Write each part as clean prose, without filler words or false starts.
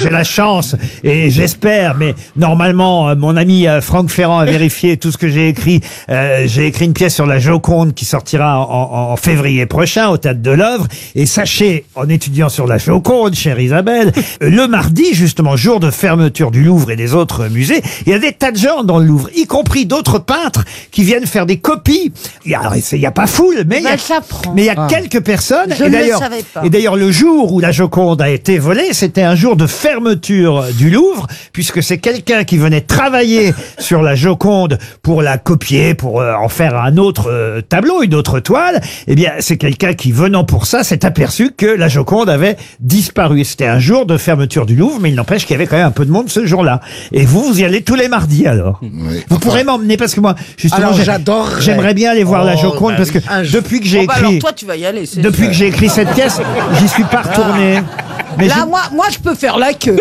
j'ai la chance et j'espère, mais normalement, mon ami Franck Ferrand a vérifié tout ce que j'ai écrit. J'ai écrit une pièce sur la Joconde qui sortira en février prochain au Théâtre de l'Œuvre. Et sachez, en étudiant sur la Joconde, chère Isabelle, le mardi, justement, jour de fermeture du Louvre et des autres musées, il y a des tas de gens dans le Louvre, y compris d'autres peintres qui viennent faire des copies. Il y a pas foule, mais il y a quelques personnes. Je ne le savais pas. Et d'ailleurs, le jour où la Joconde a été volée, c'était un jour de fermeture du Louvre, puisque c'est quelqu'un qui venait travailler sur la Joconde pour la copier, pour en faire un autre tableau, une autre toile. Eh bien, c'est quelqu'un qui, venant pour ça, s'est aperçu que la Joconde avait disparu. C'était un jour de fermeture du Louvre, mais il n'empêche qu'il y avait quand même un peu de monde ce jour-là. Et vous y allez tous les mardis, alors. Oui. Vous pourrez m'emmener, parce que moi, justement, j'aimerais bien aller voir la Joconde, parce que depuis que j'ai écrit... alors toi, tu vas y aller. Depuis que j'ai écrit cette pièce, j'y suis pas retourné. Mais là, moi, je peux faire la queue.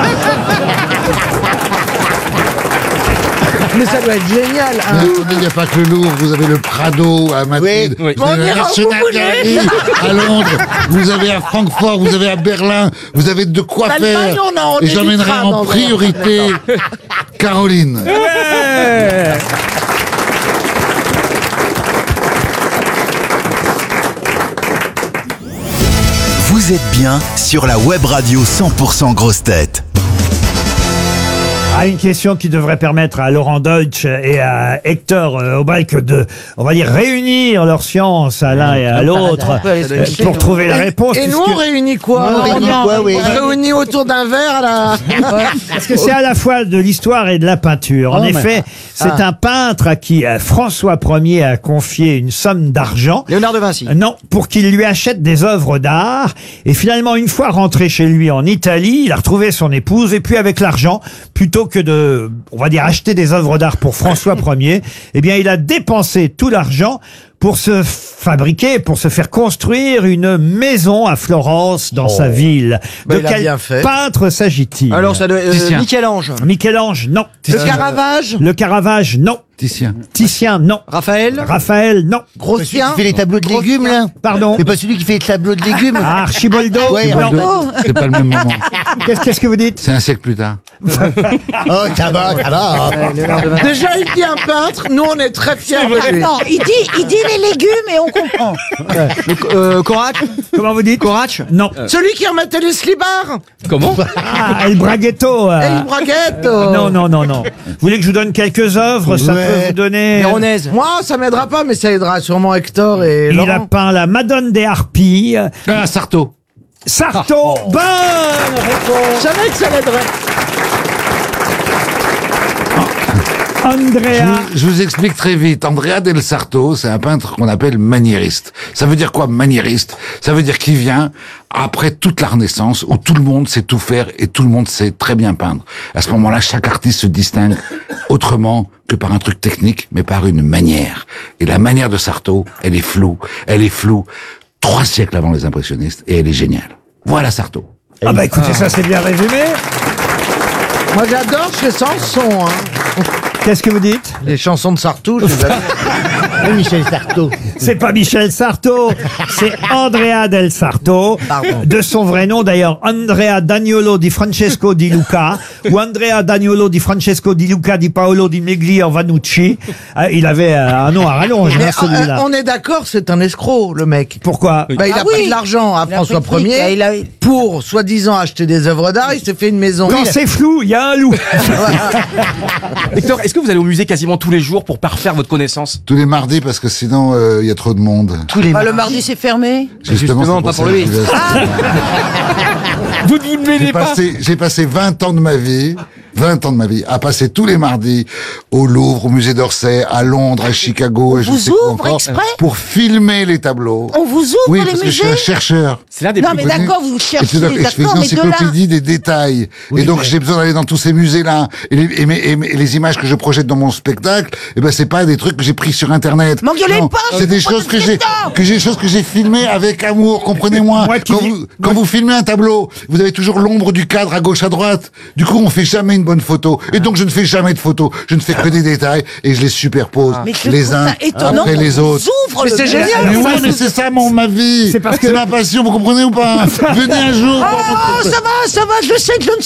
Mais ça doit être génial. Hein. Il n'y a pas que le Louvre, vous avez le Prado à Madrid, vous avez la National Gallery à Londres, vous avez à Francfort, vous avez à Berlin, vous avez de quoi faire. Et j'emmènerai en priorité Caroline. Ouais. Vous êtes bien sur la web radio 100% Grosses Têtes. Une question qui devrait permettre à Laurent Deutsch et à Hector Aubalque de, on va dire, réunir leurs sciences à l'un et à l'autre pour trouver la réponse. Et nous, on réunit quoi? On réunit autour d'un verre, là. Parce que c'est à la fois de l'histoire et de la peinture. En effet, c'est un peintre à qui François Ier a confié une somme d'argent. Léonard de Vinci. Non, pour qu'il lui achète des œuvres d'art. Et finalement, une fois rentré chez lui en Italie, il a retrouvé son épouse. Et puis avec l'argent, plutôt que de, on va dire, acheter des œuvres d'art pour François Ier, eh bien, il a dépensé tout l'argent pour se fabriquer, pour se faire construire une maison à Florence, dans sa ville. De quel peintre s'agit-il? Alors, ça doit Michel-Ange. Michel-Ange, non. Le Caravage? Le Caravage, non. Titien, non. Raphaël, non. Grossien? Qui fait les tableaux de légumes, là? Pardon? C'est pas celui qui fait les tableaux de légumes? Ah, Archiboldo? Ouais, non. C'est pas le même moment. Qu'est-ce que vous dites? C'est un siècle plus tard. Oh, ça va. Déjà, il dit un peintre, nous, on est très fiers de lui. Non, il dit les légumes et on comprend. Corac. Comment vous dites? Corac. Non. Celui qui remettait les slibards. Comment? Ah, El Braghetto. El Braghetto. Non. Vous voulez que je vous donne quelques œuvres? Ça peut vous donner... Véronèse. Moi, ça m'aidera pas, mais ça aidera sûrement Hector et Laurent. Il a peint la Madone des Harpies. Sarto. Sarto. Bonne réponse. Je savais que ça l'aiderait. Andrea. Je vous explique très vite. Andrea del Sarto, c'est un peintre qu'on appelle maniériste. Ça veut dire quoi, maniériste? Ça veut dire qu'il vient après toute la Renaissance, où tout le monde sait tout faire et tout le monde sait très bien peindre. À ce moment-là, chaque artiste se distingue autrement que par un truc technique, mais par une manière. Et la manière de Sarto, elle est floue. 3 siècles avant les impressionnistes, et elle est géniale. Voilà Sarto. Ah bah écoutez, ça c'est bien résumé. Moi, j'adore chez Sanson, hein. Qu'est-ce que vous dites? Les chansons de Sarto, je les adore. Michel Sarto. C'est pas Michel Sarto, c'est Andrea del Sarto. Pardon. De son vrai nom d'ailleurs, Andrea Daniolo di Francesco di Luca, ou Andrea Daniolo di Francesco di Luca di Paolo di Meglio Vanucci. Il avait un nom à rallonge, Mais, celui-là. on est d'accord, c'est un escroc, le mec. Pourquoi? Bah, il a pris de l'argent à François pris de Ier fric, pour, soi-disant, acheter des œuvres d'art. Il s'est fait une maison. Quand c'est flou, il y a un loup. Hector, est-ce que vous allez au musée quasiment tous les jours pour parfaire votre connaissance? Tous les mardis, parce que sinon, il y a trop de monde. Le mardi, c'est fermé. Justement, Justement, c'est pas pour pour ça lui. que je laisse. Vous ne vous mêlez pas. J'ai passé 20 ans de ma vie à passer tous les mardis au Louvre, au musée d'Orsay, à Londres, à Chicago, et je vous sais quoi ouvre encore, exprès pour filmer les tableaux. On vous ouvre Oui, les parce que je musées? suis un chercheur. C'est l'un des Non, plus mais connus. d'accord, vous Et cherchez, je fais une d'accord, mais de là. encyclopédie des détails. Et donc, j'ai besoin d'aller dans tous ces musées-là. Et les images que je projette dans mon spectacle, eh ben, c'est pas des trucs que j'ai pris sur Internet. M'engueulez Non, pas, c'est des pose choses une question. que j'ai filmées avec amour, comprenez-moi. Quand vous filmez un tableau, vous avez toujours l'ombre du cadre à gauche, à droite. Du coup, on fait jamais une bonne photo. Et donc, je ne fais jamais de photos. Je ne fais que des détails et je les superpose Mais je les trouve uns ça étonnant après qu'on les vous autres. ouvre Mais le c'est musée. génial. Mais oui, mais c'est ça ma vie. C'est parce que- C'est ma passion, vous comprenez ou pas? Venez un jour. Oh, ça va, je sais que je ne